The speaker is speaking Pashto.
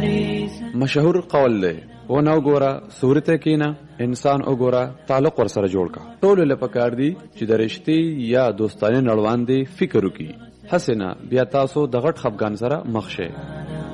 مشهور قول دی و نه وګوره صورت کینا انسان وګوره تعلق ور سره جوړ کا. ټول له پکار دی چې د رشتي یا دوستانه نړوان دی فکر وکي. حسنا بیا تاسو د غټ خفګان سره مخ شئ.